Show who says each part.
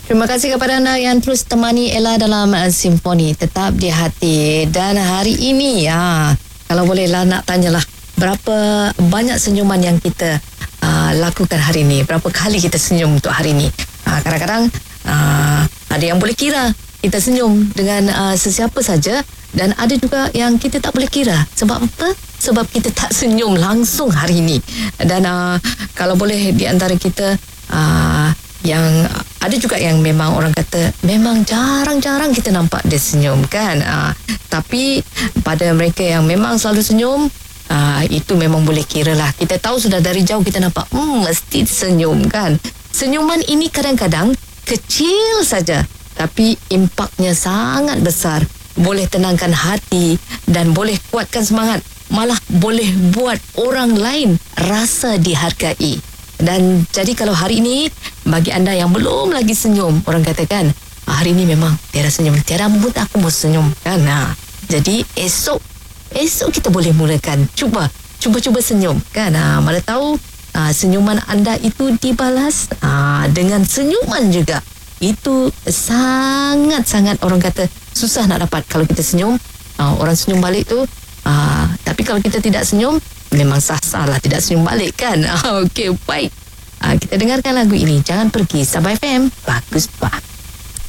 Speaker 1: Terima kasih kepada anda yang terus temani Ella dalam Simfoni Tetap di Hati. Dan hari ini, kalau bolehlah nak tanyalah, berapa banyak senyuman yang kita lakukan hari ini? Berapa kali kita senyum untuk hari ini? Kadang-kadang ada yang boleh kira kita senyum dengan sesiapa saja, dan ada juga yang kita tak boleh kira. Sebab apa? Sebab kita tak senyum langsung hari ini. Dan kalau boleh di antara kita yang ada juga yang memang orang kata memang jarang-jarang kita nampak dia senyum kan. Tapi pada mereka yang memang selalu senyum, itu memang boleh kira lah. Kita tahu sudah dari jauh kita nampak mesti senyum kan. Senyuman ini kadang-kadang kecil saja, tapi impaknya sangat besar. Boleh tenangkan hati dan boleh kuatkan semangat. Malah boleh buat orang lain rasa dihargai. Dan jadi kalau hari ini, bagi anda yang belum lagi senyum, orang katakan hari ini memang tiada senyum, tiada mood aku mau senyum kan. Jadi esok kita boleh mulakan. Cuba senyum kan. Mana tahu senyuman anda itu dibalas dengan senyuman juga. Itu sangat-sangat orang kata susah nak dapat. Kalau kita senyum, orang senyum balik tu. Tapi kalau kita tidak senyum, memang sah-sah lah tidak senyum balik kan. Okey, baik. Kita dengarkan lagu ini. Jangan pergi. Sabah FM, bagus banget.